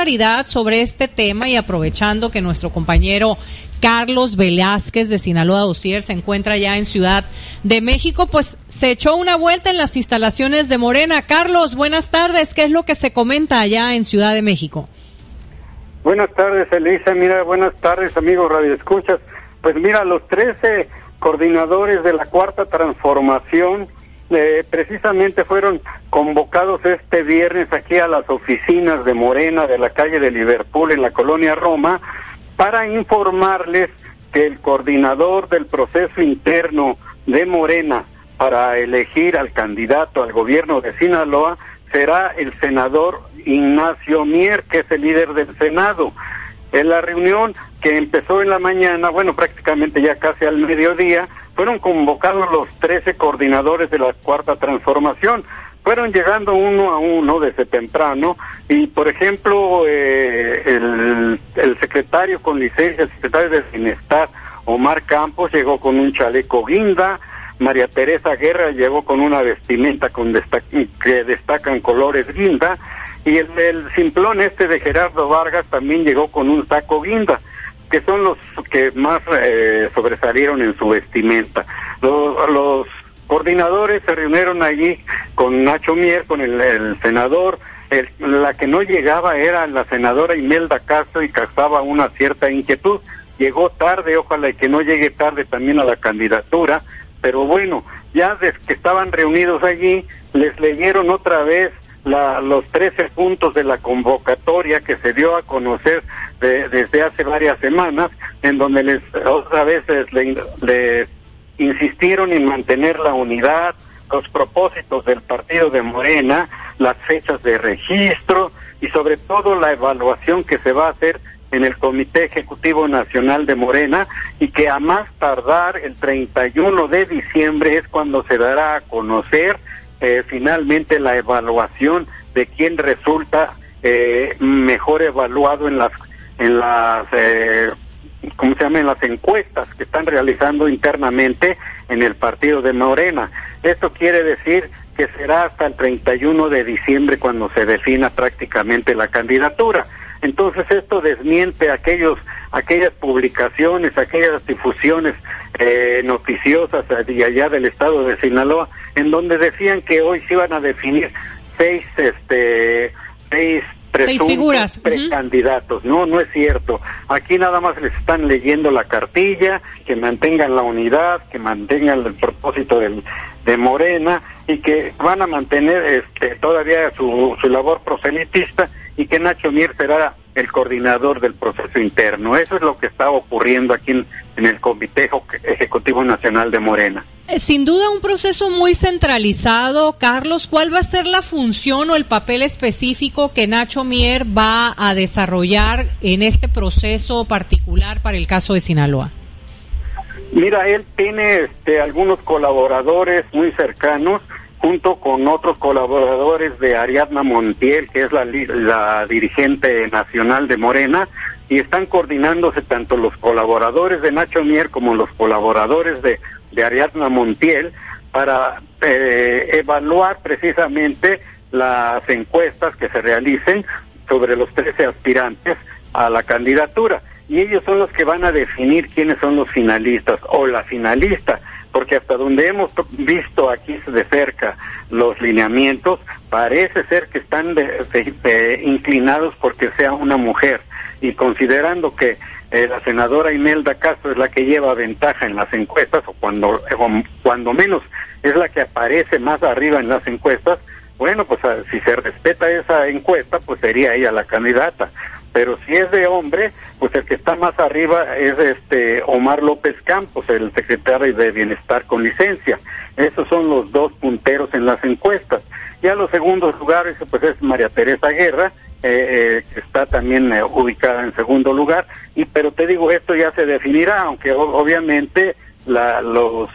claridad sobre este tema y aprovechando que nuestro compañero Carlos Velázquez de Sinaloa Dossier se encuentra ya en Ciudad de México, pues se echó una vuelta en las instalaciones de Morena. Carlos, buenas tardes. ¿Qué es lo que se comenta allá en Ciudad de México? Buenas tardes, Elisa. Mira, buenas tardes, amigos radioescuchas. Pues mira, los 13 coordinadores de la Cuarta Transformación precisamente fueron convocados este viernes aquí a las oficinas de Morena de la calle de Liverpool en la colonia Roma para informarles que el coordinador del proceso interno de Morena para elegir al candidato al gobierno de Sinaloa será el senador Ignacio Mier, que es el líder del Senado. En la reunión que empezó en la mañana, bueno, prácticamente ya casi al mediodía, fueron convocados los 13 coordinadores de la Cuarta Transformación. Fueron llegando uno a uno desde temprano y, por ejemplo, el secretario con licencia, el secretario de Bienestar, Omar Campos, llegó con un chaleco guinda. María Teresa Guerra llegó con una vestimenta que destacan colores guinda. Y el simplón de Gerardo Vargas también llegó con un saco guinda, que son los que más sobresalieron en su vestimenta. Los coordinadores se reunieron allí con Nacho Mier, con el senador. La que no llegaba era la senadora Imelda Castro y causaba una cierta inquietud. Llegó tarde, ojalá y que no llegue tarde también a la candidatura, pero bueno, ya desde que estaban reunidos allí, les leyeron otra vez los 13 puntos de la convocatoria que se dio a conocer desde hace varias semanas, en donde otra vez les insistieron en mantener la unidad, los propósitos del partido de Morena, las fechas de registro y sobre todo la evaluación que se va a hacer en el Comité Ejecutivo Nacional de Morena, y que a más tardar el 31 de diciembre es cuando se dará a conocer finalmente la evaluación de quién resulta mejor evaluado en las en las encuestas que están realizando internamente en el partido de Morena. Esto quiere decir que será hasta el 31 de diciembre cuando se defina prácticamente la candidatura. Entonces esto desmiente aquellas publicaciones, aquellas difusiones noticiosas de allá del estado de Sinaloa, en donde decían que hoy se iban a definir seis figuras, precandidatos. No es cierto. Aquí nada más les están leyendo la cartilla, que mantengan la unidad, que mantengan el propósito de Morena, y que van a mantener todavía su labor proselitista, y que Nacho Mier será el coordinador del proceso interno. Eso es lo que está ocurriendo aquí en el Comité Ejecutivo Nacional de Morena. Sin duda un proceso muy centralizado. Carlos, ¿cuál va a ser la función o el papel específico que Nacho Mier va a desarrollar en este proceso particular para el caso de Sinaloa? Mira, él tiene algunos colaboradores muy cercanos, junto con otros colaboradores de Ariadna Montiel, que es la dirigente nacional de Morena, y están coordinándose tanto los colaboradores de Nacho Mier como los colaboradores de Ariadna Montiel para evaluar precisamente las encuestas que se realicen sobre los 13 aspirantes a la candidatura. Y ellos son los que van a definir quiénes son los finalistas o la finalista, porque hasta donde hemos visto aquí de cerca los lineamientos, parece ser que están inclinados porque sea una mujer, y considerando que la senadora Imelda Castro es la que lleva ventaja en las encuestas, o cuando menos es la que aparece más arriba en las encuestas, bueno, pues si se respeta esa encuesta, pues sería ella la candidata. Pero si es de hombre, pues el que está más arriba es Omar López Campos, el secretario de Bienestar con licencia. Esos son los dos punteros en las encuestas. Ya los segundos lugares, pues es María Teresa Guerra, que está también ubicada en segundo lugar. Pero te digo, esto ya se definirá, aunque obviamente los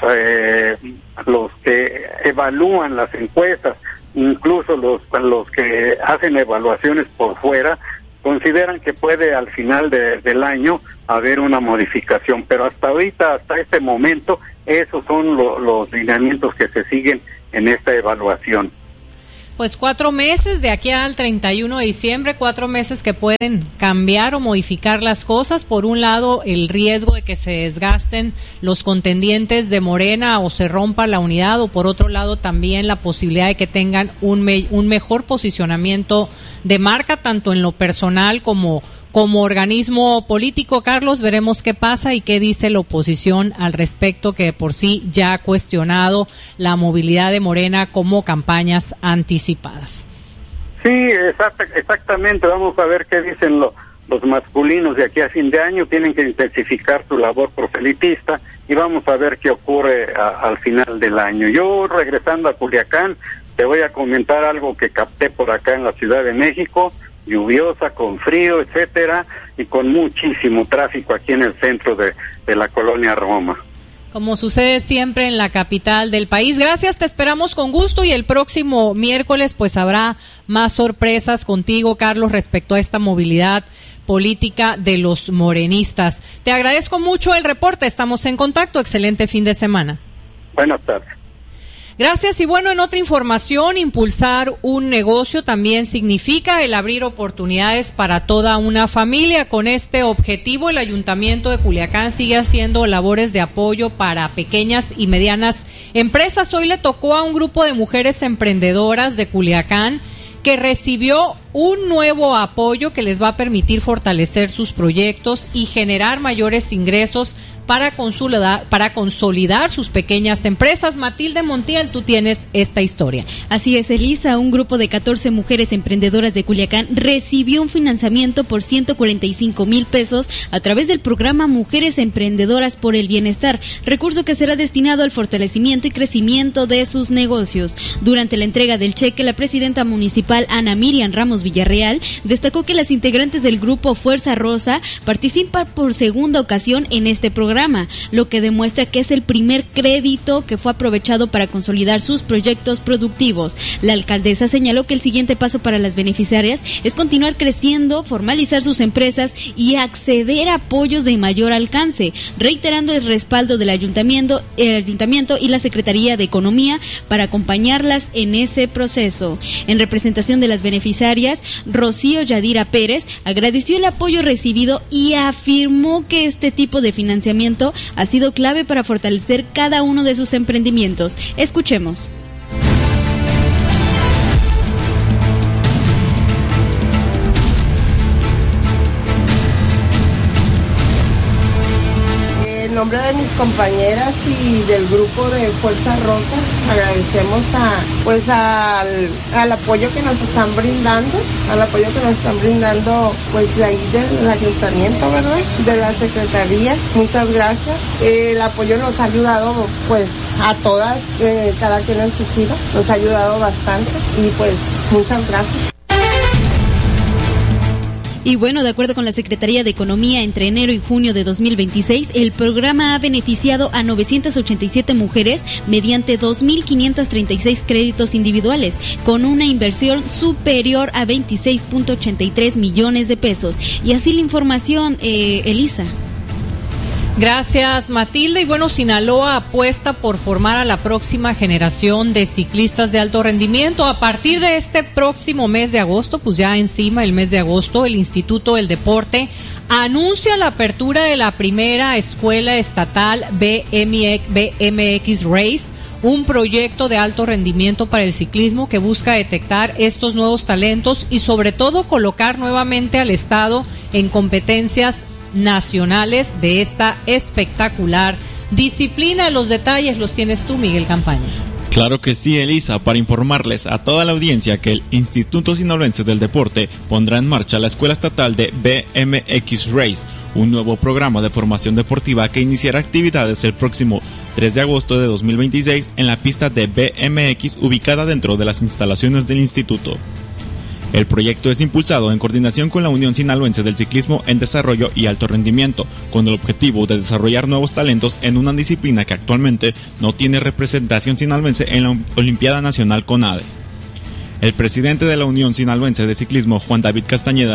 que evalúan las encuestas, incluso los que hacen evaluaciones por fuera, consideran que puede al final del año haber una modificación, pero hasta este momento, esos son los lineamientos que se siguen en esta evaluación. Pues 4 meses de aquí al 31 de diciembre, 4 meses que pueden cambiar o modificar las cosas. Por un lado, el riesgo de que se desgasten los contendientes de Morena o se rompa la unidad, o por otro lado también la posibilidad de que tengan un mejor posicionamiento de marca, tanto en lo personal como organismo político. Carlos, veremos qué pasa y qué dice la oposición al respecto, que por sí ya ha cuestionado la movilidad de Morena como campañas anticipadas. Sí, exactamente. Vamos a ver qué dicen los masculinos de aquí a fin de año. Tienen que intensificar su labor proselitista y vamos a ver qué ocurre al final del año. Yo, regresando a Culiacán, te voy a comentar algo que capté por acá en la Ciudad de México. Lluviosa, con frío, etcétera, y con muchísimo tráfico aquí en el centro de la colonia Roma. Como sucede siempre en la capital del país. Gracias, te esperamos con gusto y el próximo miércoles pues habrá más sorpresas contigo, Carlos, respecto a esta movilidad política de los morenistas. Te agradezco mucho el reporte, estamos en contacto, excelente fin de semana. Buenas tardes. Gracias. Y bueno, en otra información, impulsar un negocio también significa el abrir oportunidades para toda una familia. Con este objetivo, el Ayuntamiento de Culiacán sigue haciendo labores de apoyo para pequeñas y medianas empresas. Hoy le tocó a un grupo de mujeres emprendedoras de Culiacán que recibió un nuevo apoyo que les va a permitir fortalecer sus proyectos y generar mayores ingresos para consolidar sus pequeñas empresas. Matilde Montiel, tú tienes esta historia. Así es, Elisa, un grupo de 14 mujeres emprendedoras de Culiacán recibió un financiamiento por 145,000 pesos a través del programa Mujeres Emprendedoras por el Bienestar, recurso que será destinado al fortalecimiento y crecimiento de sus negocios. Durante la entrega del cheque, la presidenta municipal Ana Miriam Ramos Villarreal destacó que las integrantes del grupo Fuerza Rosa participan por segunda ocasión en este programa, lo que demuestra que es el primer crédito que fue aprovechado para consolidar sus proyectos productivos. La alcaldesa señaló que el siguiente paso para las beneficiarias es continuar creciendo, formalizar sus empresas y acceder a apoyos de mayor alcance, reiterando el respaldo del ayuntamiento y la Secretaría de Economía para acompañarlas en ese proceso. En representación de las beneficiarias, Rocío Yadira Pérez agradeció el apoyo recibido y afirmó que este tipo de financiamiento ha sido clave para fortalecer cada uno de sus emprendimientos. Escuchemos. En nombre de mis compañeras y del grupo de Fuerza Rosa, agradecemos al apoyo que nos están brindando, pues de ahí del ayuntamiento, ¿verdad? De la secretaría. Muchas gracias. El apoyo nos ha ayudado pues a todas, cada quien en su giro, nos ha ayudado bastante y pues muchas gracias. Y bueno, de acuerdo con la Secretaría de Economía, entre enero y junio de 2026, el programa ha beneficiado a 987 mujeres mediante 2,536 créditos individuales, con una inversión superior a 26.83 millones de pesos. Y así la información, Elisa. Gracias, Matilde. Y bueno, Sinaloa apuesta por formar a la próxima generación de ciclistas de alto rendimiento. A partir de este próximo mes de agosto, pues ya encima el mes de agosto, el Instituto del Deporte anuncia la apertura de la primera escuela estatal BMX Race, un proyecto de alto rendimiento para el ciclismo que busca detectar estos nuevos talentos y sobre todo colocar nuevamente al Estado en competencias nacionales de esta espectacular disciplina. Los detalles los tienes tú, Miguel Campaña. Claro que sí, Elisa, para informarles a toda la audiencia que el Instituto Sinaloense del Deporte pondrá en marcha la Escuela Estatal de BMX Race, un nuevo programa de formación deportiva que iniciará actividades el próximo 3 de agosto de 2026 en la pista de BMX ubicada dentro de las instalaciones del instituto. El proyecto es impulsado en coordinación con la Unión Sinaloense del Ciclismo en Desarrollo y Alto Rendimiento, con el objetivo de desarrollar nuevos talentos en una disciplina que actualmente no tiene representación sinaloense en la Olimpiada Nacional CONADE. El presidente de la Unión Sinaloense de Ciclismo, Juan David Castañeda,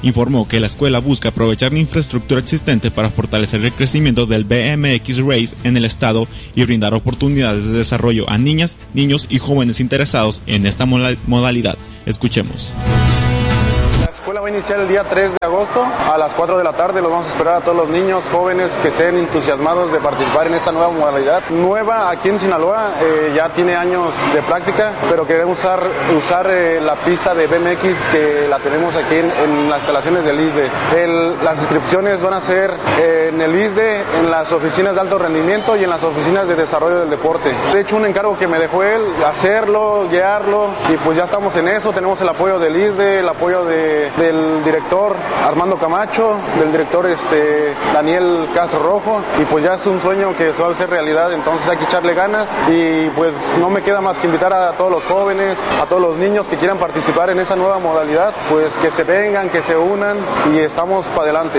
informó que la escuela busca aprovechar la infraestructura existente para fortalecer el crecimiento del BMX Race en el estado y brindar oportunidades de desarrollo a niñas, niños y jóvenes interesados en esta modalidad. Escuchemos. La escuela va a iniciar el día 3 de agosto a las 4 de la tarde. Los vamos a esperar a todos los niños, jóvenes que estén entusiasmados de participar en esta nueva modalidad. Nueva aquí en Sinaloa, ya tiene años de práctica, pero queremos usar la pista de BMX que la tenemos aquí en las instalaciones del ISDE. Las inscripciones van a ser en el ISDE, en las oficinas de alto rendimiento y en las oficinas de desarrollo del deporte. De hecho, un encargo que me dejó él, hacerlo, guiarlo, y pues ya estamos en eso. Tenemos el apoyo del ISDE, el apoyo del director Armando Camacho, del director Daniel Castro Rojo, y pues ya es un sueño que se va a hacer realidad, entonces hay que echarle ganas y pues no me queda más que invitar a todos los jóvenes, a todos los niños que quieran participar en esa nueva modalidad, pues que se vengan, que se unan y estamos para adelante.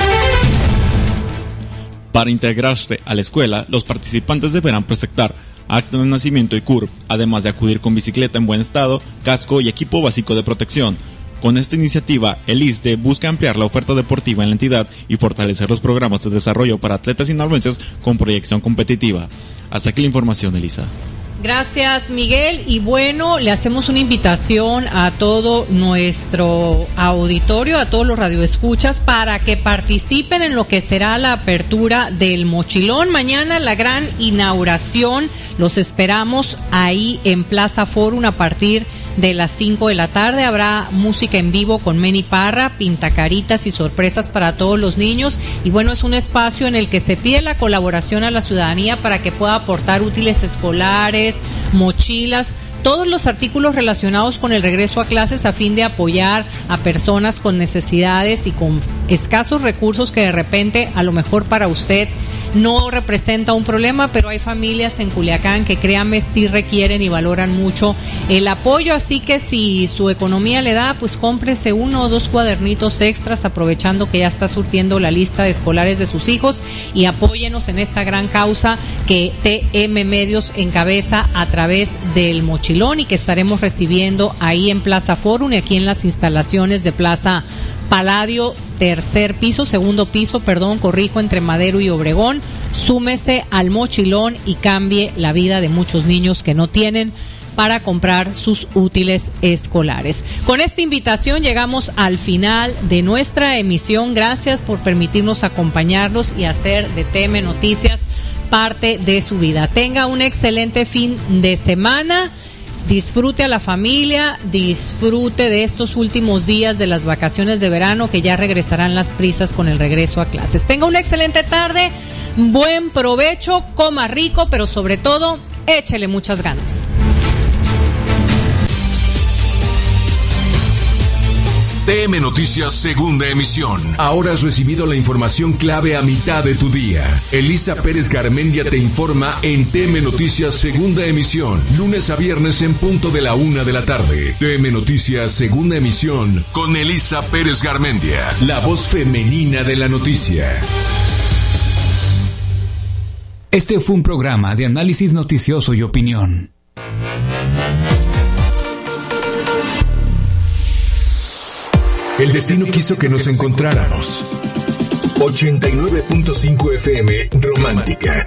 Para integrarse a la escuela, los participantes deberán presentar acta de nacimiento y CURP, además de acudir con bicicleta en buen estado, casco y equipo básico de protección. Con esta iniciativa, el ISDE busca ampliar la oferta deportiva en la entidad y fortalecer los programas de desarrollo para atletas sinaloenses con proyección competitiva. Hasta aquí la información, Elisa. Gracias, Miguel. Y bueno, le hacemos una invitación a todo nuestro auditorio, a todos los radioescuchas, para que participen en lo que será la apertura del Mochilón. Mañana la gran inauguración. Los esperamos ahí en Plaza Forum a partir de las 5 de la tarde. Habrá música en vivo con Meni Parra, pintacaritas y sorpresas para todos los niños. Y bueno, es un espacio en el que se pide la colaboración a la ciudadanía para que pueda aportar útiles escolares, mochilas, todos los artículos relacionados con el regreso a clases a fin de apoyar a personas con necesidades y con escasos recursos que de repente a lo mejor para usted no representa un problema, pero hay familias en Culiacán que créanme sí requieren y valoran mucho el apoyo, así que si su economía le da, pues cómprese 1 o 2 cuadernitos extras aprovechando que ya está surtiendo la lista de escolares de sus hijos y apóyenos en esta gran causa que TM Medios encabeza a través del Mochilón y que estaremos recibiendo ahí en Plaza Forum y aquí en las instalaciones de Plaza Paladio, segundo piso, entre Madero y Obregón. Súmese al Mochilón y cambie la vida de muchos niños que no tienen para comprar sus útiles escolares. Con esta invitación llegamos al final de nuestra emisión. Gracias por permitirnos acompañarlos y hacer de TM Noticias parte de su vida. Tenga un excelente fin de semana. Disfrute a la familia, disfrute de estos últimos días de las vacaciones de verano que ya regresarán las prisas con el regreso a clases. Tenga una excelente tarde, buen provecho, coma rico, pero sobre todo, échele muchas ganas. TM Noticias, segunda emisión. Ahora has recibido la información clave a mitad de tu día. Elisa Pérez Garmendia te informa en TM Noticias, segunda emisión. Lunes a viernes en punto de la 1 de la tarde. TM Noticias, segunda emisión. Con Elisa Pérez Garmendia, la voz femenina de la noticia. Este fue un programa de análisis noticioso y opinión. El destino quiso que nos encontráramos. 89.5 FM Romántica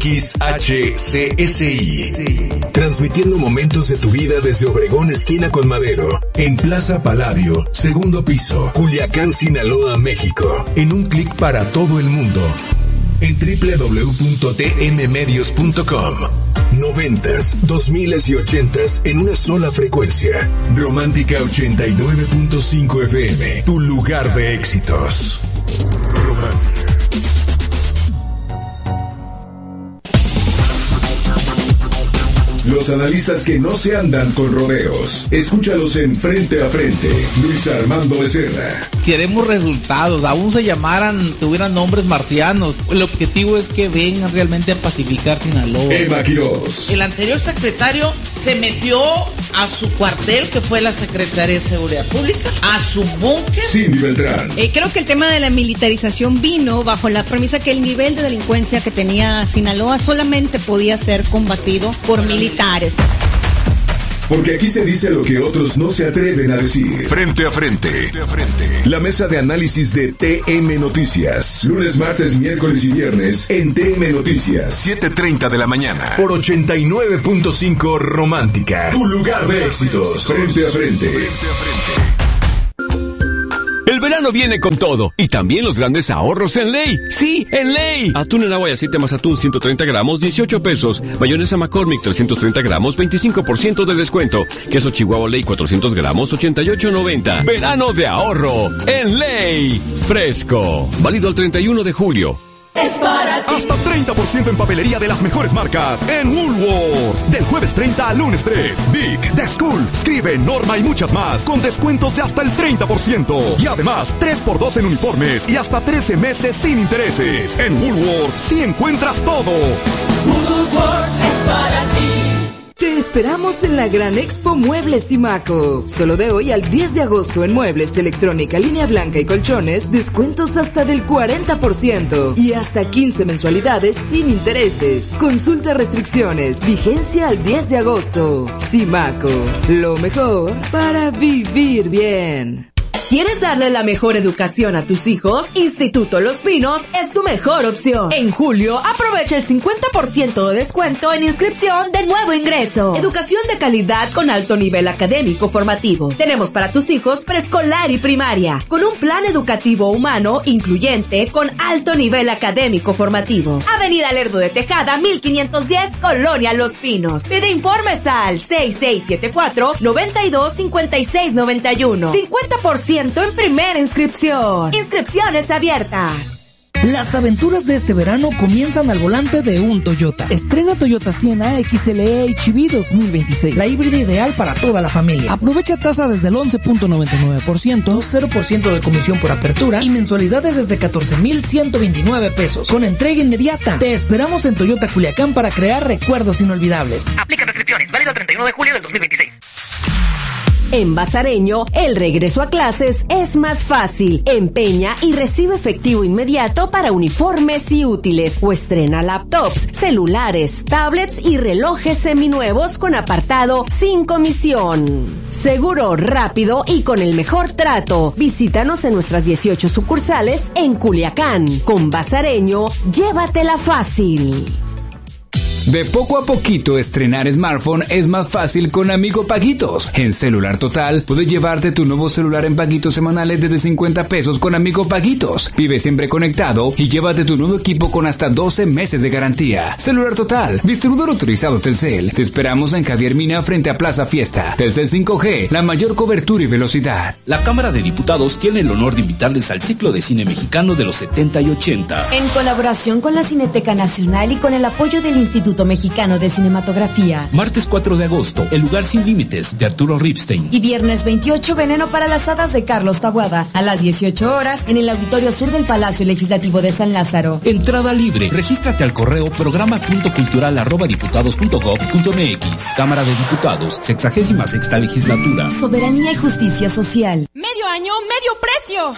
XHCSI. Transmitiendo momentos de tu vida desde Obregón, esquina con Madero. En Plaza Paladio, segundo piso, Culiacán, Sinaloa, México. En un clic para todo el mundo. En www.tmmedios.com. 90s, 2000s y 80s en una sola frecuencia. Romántica 89.5 FM, tu lugar de éxitos. Romántica. Los analistas que no se andan con rodeos. Escúchalos en Frente a Frente. Luis Armando Becerra. Queremos resultados, aún se llamaran, tuvieran nombres marcianos. El objetivo es que vengan realmente a pacificar Sinaloa. Emma Quiroz. El anterior secretario se metió a su cuartel, que fue la Secretaría de Seguridad Pública, a su búnker. Cindy Beltrán. Creo que el tema de la militarización vino bajo la premisa que el nivel de delincuencia que tenía Sinaloa solamente podía ser combatido por militares. Porque aquí se dice lo que otros no se atreven a decir. Frente a frente. La mesa de análisis de TM Noticias. Lunes, martes, miércoles y viernes en TM Noticias. 7:30 de la mañana. Por 89.5 Romántica. Tu lugar de éxitos. Frente a frente. El verano viene con todo, y también los grandes ahorros en Ley. ¡Sí, en Ley! Atún en agua y aceite más atún 130 gramos, 18 pesos. Mayonesa McCormick 330 gramos, 25% de descuento. Queso Chihuahua Ley 400 gramos, 88.90. Verano de ahorro en Ley. Fresco. Válido al 31 de julio. Es para ti. Hasta 30% en papelería de las mejores marcas en Woolworth. Del jueves 30 al lunes 3. Big, The School, Scribe, Norma y muchas más con descuentos de hasta el 30%. Y además 3x2 en uniformes y hasta 13 meses sin intereses. En Woolworth sí encuentras todo. Woolworth es para ti. Te esperamos en la Gran Expo Muebles Simaco. Solo de hoy al 10 de agosto en muebles, electrónica, línea blanca y colchones, descuentos hasta del 40% y hasta 15 mensualidades sin intereses. Consulta restricciones, vigencia al 10 de agosto. Simaco, lo mejor para vivir bien. ¿Quieres darle la mejor educación a tus hijos? Instituto Los Pinos es tu mejor opción. En julio, aprovecha el 50% de descuento en inscripción de nuevo ingreso. Educación de calidad con alto nivel académico formativo. Tenemos para tus hijos preescolar y primaria, con un plan educativo humano incluyente con alto nivel académico formativo. Avenida Lerdo de Tejada, 1510, Colonia Los Pinos. Pide informes al 6674-925691. 50% en primera inscripción. Inscripciones abiertas. Las aventuras de este verano comienzan al volante de un Toyota. Estrena Toyota Sienna XLE HEV 2026, la híbrida ideal para toda la familia. Aprovecha tasa desde el 11.99%, 0% de comisión por apertura y mensualidades desde 14,129 pesos, con entrega inmediata. Te esperamos en Toyota Culiacán para crear recuerdos inolvidables. Aplica restricciones, válido el 31 de julio del 2026. En Bazareño, el regreso a clases es más fácil. Empeña y recibe efectivo inmediato para uniformes y útiles o estrena laptops, celulares, tablets y relojes seminuevos con apartado sin comisión. Seguro, rápido y con el mejor trato. Visítanos en nuestras 18 sucursales en Culiacán. Con Bazareño, llévatela fácil. De poco a poquito, estrenar smartphone es más fácil con Amigo Paguitos. En Celular Total, puedes llevarte tu nuevo celular en paguitos semanales desde 50 pesos con Amigo Paguitos. Vive siempre conectado y llévate tu nuevo equipo con hasta 12 meses de garantía. Celular Total, distribuidor autorizado Telcel. Te esperamos en Javier Mina frente a Plaza Fiesta. Telcel 5G, la mayor cobertura y velocidad. La Cámara de Diputados tiene el honor de invitarles al ciclo de cine mexicano de los 70 y 80. En colaboración con la Cineteca Nacional y con el apoyo del Instituto Mexicano de Cinematografía. Martes 4 de agosto, El lugar sin límites, de Arturo Ripstein. Y viernes 28, Veneno para las hadas, de Carlos Taboada, a las 18 horas en el Auditorio Sur del Palacio Legislativo de San Lázaro. Entrada libre. Regístrate al correo programa.cultural@diputados.gov.mx. Cámara de Diputados, 66ª Legislatura. Soberanía y justicia social. Medio año, medio precio.